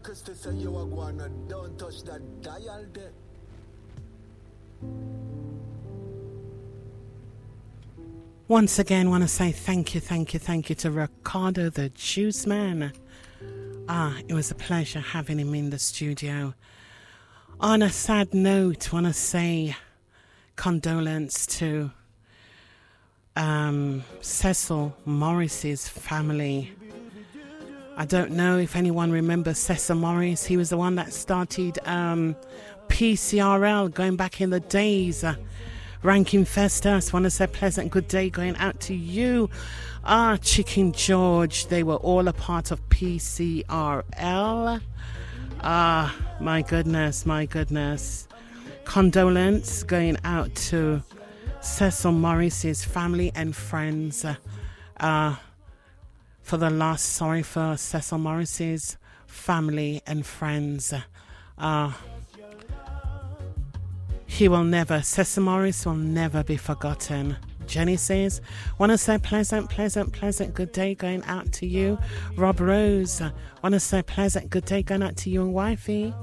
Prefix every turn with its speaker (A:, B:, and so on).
A: Don't touch that dial there.
B: Once again, want to say thank you to Ricardo the Juice Man. It was a pleasure having him in the studio. On a sad note, want to say condolence to Cecil Morris's family. I don't know if anyone remembers Cecil Morris. He was the one that started PCRL going back in the days. Ranking Festus, want to say pleasant good day going out to you. Chicken George, they were all a part of PCRL. My goodness. Condolence going out to Cecil Morris's family and friends for the loss. Sorry for Cecil Morris's family and friends. Cecil Morris will never be forgotten. Jenny says, want to say pleasant good day going out to you. Rob Rose, want to say pleasant good day going out to you and wifey.